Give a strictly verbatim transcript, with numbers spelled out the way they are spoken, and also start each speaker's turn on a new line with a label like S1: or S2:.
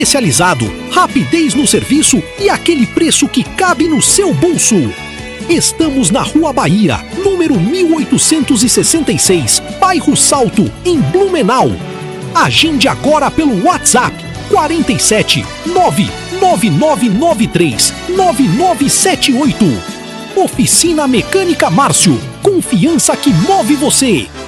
S1: Especializado, rapidez no serviço e aquele preço que cabe no seu bolso. Estamos na Rua Bahia, número mil oitocentos e sessenta e seis, bairro Salto, em Blumenau. Agende agora pelo WhatsApp quarenta e sete, nove nove nove nove três, nove nove sete oito. Oficina Mecânica Márcio, confiança que move você.